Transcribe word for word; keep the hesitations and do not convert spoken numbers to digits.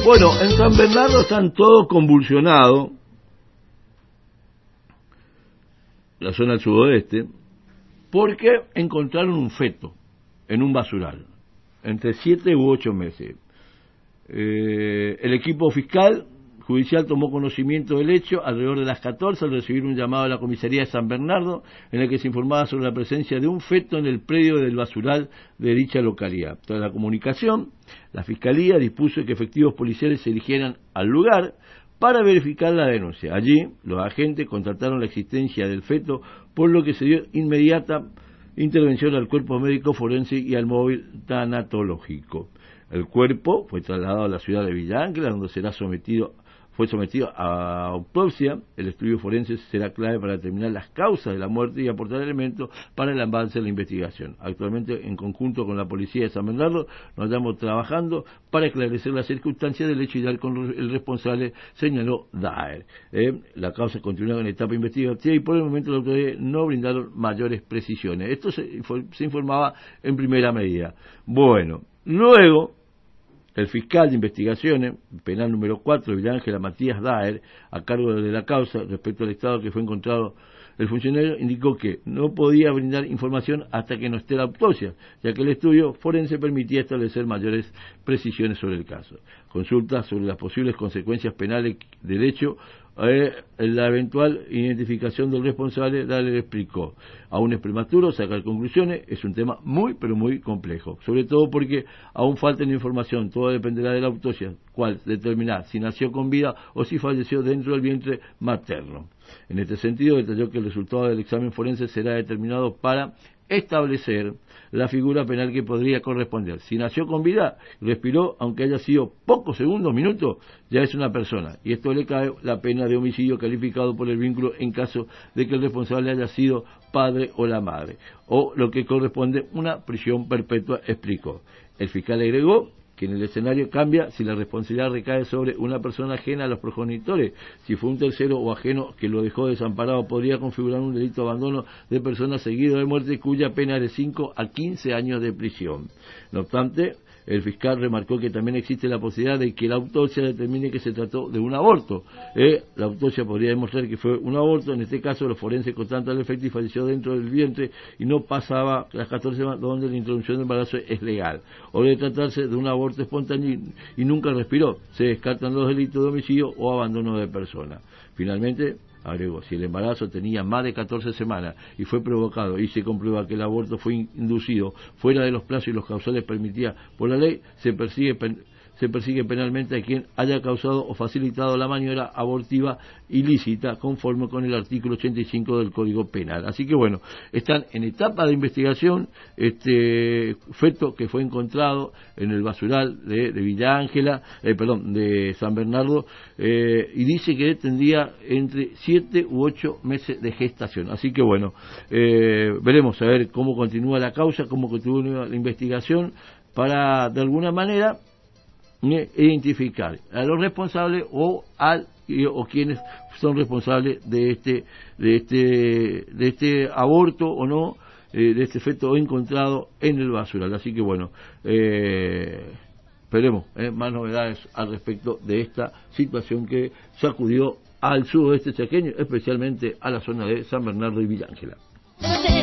Bueno, en San Bernardo están todos convulsionados, la zona del sudoeste, porque encontraron un feto en un basural, entre siete u ocho meses. Eh, el equipo fiscal judicial tomó conocimiento del hecho alrededor de las catorce al recibir un llamado a la comisaría de San Bernardo en el que se informaba sobre la presencia de un feto en el predio del basural de dicha localidad. Tras la comunicación, la fiscalía dispuso que efectivos policiales se dirigieran al lugar para verificar la denuncia. Allí, los agentes constataron la existencia del feto, por lo que se dio inmediata intervención al cuerpo médico forense y al móvil tanatológico. El cuerpo fue trasladado a la ciudad de Villa Ángela, donde será sometido fue sometido a autopsia. El estudio forense será clave para determinar las causas de la muerte y aportar elementos para el avance de la investigación. Actualmente, en conjunto con la policía de San Bernardo, nos estamos trabajando para esclarecer las circunstancias del hecho y dar con el responsable, señaló Daer. Eh, la causa continúa en etapa investigativa y por el momento las autoridades no brindaron mayores precisiones. Esto se, se informaba en primera medida. Bueno, luego el fiscal de investigaciones, penal número cuatro de Villa Ángela, Matías Daer, a cargo de la causa respecto al estado que fue encontrado el funcionario, indicó que no podía brindar información hasta que no esté la autopsia, ya que el estudio forense permitía establecer mayores precisiones sobre el caso. Consulta sobre las posibles consecuencias penales del hecho, eh, la eventual identificación del responsable, Daer explicó: aún es prematuro sacar conclusiones, es un tema muy pero muy complejo, sobre todo porque aún falta información, todo dependerá de la autopsia, cual determinar si nació con vida o si falleció dentro del vientre materno. En este sentido, detalló que el resultado del examen forense será determinado para establecer la figura penal que podría corresponder. Si nació con vida, respiró, aunque haya sido pocos segundos, minutos, ya es una persona, y esto le cae la pena de homicidio calificado por el vínculo en caso de que el responsable haya sido padre o la madre, o lo que corresponde una prisión perpetua, explicó. El fiscal agregó que en el escenario cambia si la responsabilidad recae sobre una persona ajena a los progenitores. Si fue un tercero o ajeno que lo dejó desamparado, podría configurar un delito de abandono de persona seguido de muerte, cuya pena es de cinco a quince años de prisión. No obstante, el fiscal remarcó que también existe la posibilidad de que la autopsia determine que se trató de un aborto. Eh, la autopsia podría demostrar que fue un aborto. En este caso, los forenses constatan el efecto y falleció dentro del vientre y no pasaba las catorce semanas, donde la introducción del embarazo es legal. O de tratarse de un aborto espontáneo y nunca respiró. Se descartan los delitos de homicidio o abandono de persona. Finalmente, agregó, si el embarazo tenía más de catorce semanas y fue provocado y se comprueba que el aborto fue inducido fuera de los plazos y los causales permitidos por la ley, se persigue pen, se persigue penalmente a quien haya causado o facilitado la maniobra abortiva ilícita, conforme con el artículo ochenta y cinco del Código Penal. Así que bueno, están en etapa de investigación este feto que fue encontrado en el basural de, de Villa Ángela, eh, perdón, de San Bernardo, eh, y dice que tendría entre siete u ocho meses de gestación. Así que bueno, eh, veremos a ver cómo continúa la causa, cómo continúa la investigación, para de alguna manera identificar a los responsables o al o quienes son responsables de este de este de este aborto o no, eh, de este feto encontrado en el basural. Así que bueno, eh, esperemos eh, más novedades al respecto de esta situación que sacudió al sudoeste chaqueño, especialmente a la zona de San Bernardo y Villa Ángela.